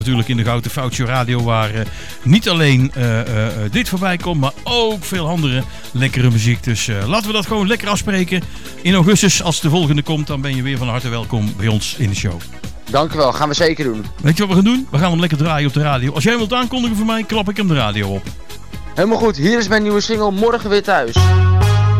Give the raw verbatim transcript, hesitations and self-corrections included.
Natuurlijk in de Gouden Foutje Radio, waar uh, niet alleen uh, uh, dit voorbij komt, maar ook veel andere lekkere muziek. Dus uh, laten we dat gewoon lekker afspreken. In augustus, als de volgende komt, dan ben je weer van harte welkom bij ons in de show. Dank u wel, gaan we zeker doen. Weet je wat we gaan doen? We gaan hem lekker draaien op de radio. Als jij hem wilt aankondigen voor mij, klap ik hem de radio op. Helemaal goed, hier is mijn nieuwe single Morgen weer thuis.